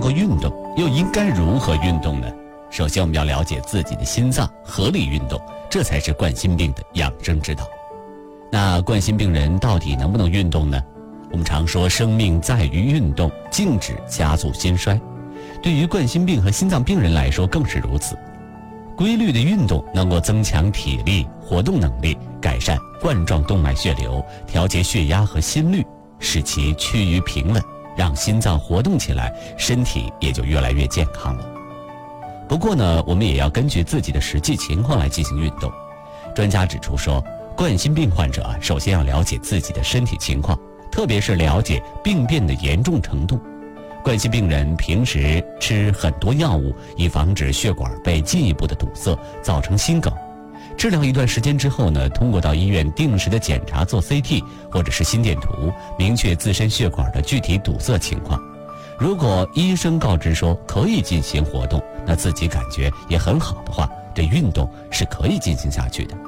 够运动，又应该如何运动呢？首先我们要了解自己的心脏，合理运动，这才是冠心病的养生之道。那冠心病人到底能不能运动呢？我们常说生命在于运动，静止加速心衰，对于冠心病和心脏病人来说更是如此。规律的运动能够增强体力、活动能力，改善冠状动脉血流，调节血压和心率，使其趋于平稳，让心脏活动起来，身体也就越来越健康了。不过呢，我们也要根据自己的实际情况来进行运动。专家指出说，冠心病患者首先要了解自己的身体情况，特别是了解病变的严重程度。冠心病人平时吃很多药物，以防止血管被进一步的堵塞，造成心梗。治疗一段时间之后呢，通过到医院定时的检查，做 CT 或者是心电图，明确自身血管的具体堵塞情况。如果医生告知说可以进行活动，那自己感觉也很好的话，这运动是可以进行下去的。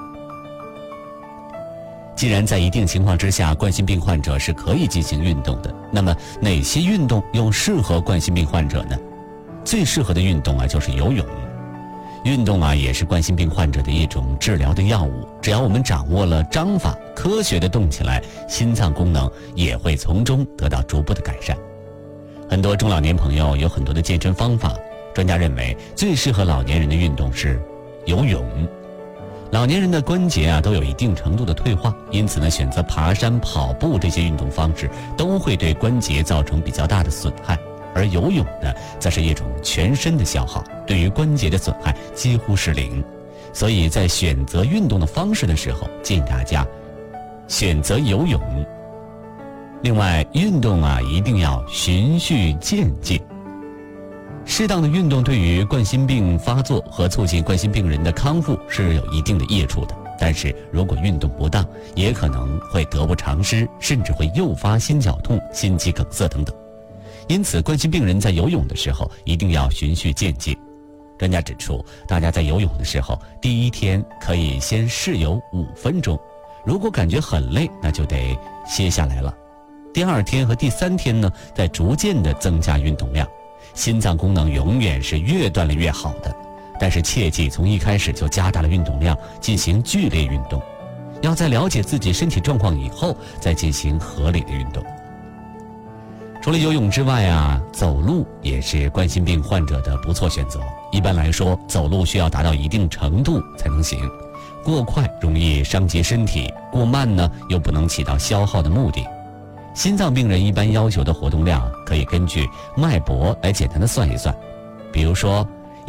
既然在一定情况之下，冠心病患者是可以进行运动的，那么哪些运动又适合冠心病患者呢？最适合的运动就是游泳。运动也是冠心病患者的一种治疗的药物，只要我们掌握了章法，科学的动起来，心脏功能也会从中得到逐步的改善。很多中老年朋友有很多的健身方法，专家认为最适合老年人的运动是游泳。老年人的关节都有一定程度的退化，因此呢，选择爬山、跑步这些运动方式都会对关节造成比较大的损害，而游泳呢，则是一种全身的消耗，对于关节的损害几乎是零。所以在选择运动的方式的时候，建议大家选择游泳。另外，运动一定要循序渐进。适当的运动对于冠心病发作和促进冠心病人的康复是有一定的益处的，但是如果运动不当，也可能会得不偿失，甚至会诱发心绞痛、心肌梗塞等等。因此，冠心病人在游泳的时候一定要循序渐进。专家指出，大家在游泳的时候，第一天可以先试游5分钟，如果感觉很累，那就得歇下来了。第2天和第3天呢，再逐渐的增加运动量。心脏功能永远是越锻炼越好的，但是切记从一开始就加大了运动量，进行剧烈运动。要在了解自己身体状况以后，再进行合理的运动。除了游泳之外走路也是冠心病患者的不错选择。一般来说，走路需要达到一定程度才能行，过快容易伤及身体，过慢呢又不能起到消耗的目的。心脏病人一般要求的活动量可以根据脉搏来简单的算一算，比如说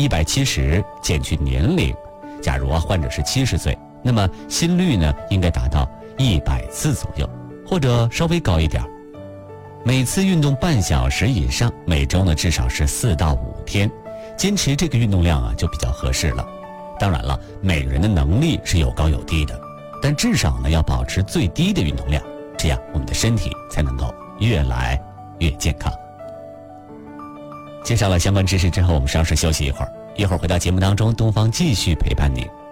170减去年龄，假如患者是70岁，那么心率呢应该达到100次左右，或者稍微高一点。每次运动半小时以上，每周呢至少是4到5天，坚持这个运动量就比较合适了。当然了，每个人的能力是有高有低的，但至少呢要保持最低的运动量，这样我们的身体才能够越来越健康。介绍了相关知识之后，我们稍事休息一会儿回到节目当中，东方继续陪伴您。